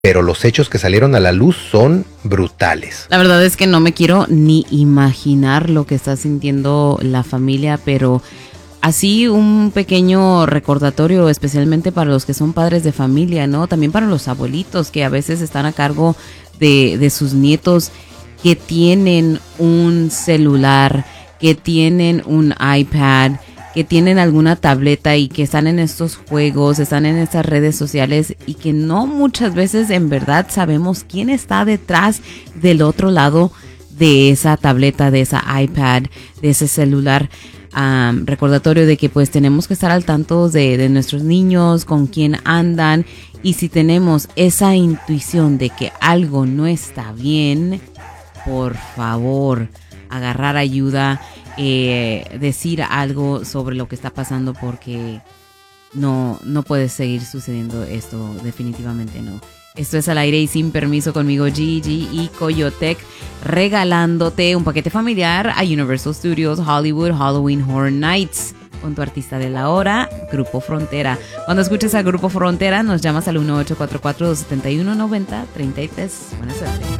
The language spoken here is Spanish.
pero los hechos que salieron a la luz son brutales. La verdad es que no me quiero ni imaginar lo que está sintiendo la familia, pero así un pequeño recordatorio, especialmente para los que son padres de familia, ¿no? También para los abuelitos que a veces están a cargo de sus nietos, que tienen un celular, que tienen un iPad, que tienen alguna tableta y que están en estos juegos, están en estas redes sociales y que no muchas veces en verdad sabemos quién está detrás del otro lado de esa tableta, de esa iPad, de ese celular. Recordatorio de que pues tenemos que estar al tanto de nuestros niños, con quién andan, y si tenemos esa intuición de que algo no está bien, por favor, agarrar ayuda, decir algo sobre lo que está pasando, porque no puede seguir sucediendo esto, definitivamente no. Esto es Al Aire y Sin Permiso, conmigo Gigi y Coyotec, regalándote un paquete familiar a Universal Studios Hollywood Halloween Horror Nights con tu artista de la hora, Grupo Frontera. Cuando escuches a Grupo Frontera, nos llamas al 1844-271-9033. Buena suerte.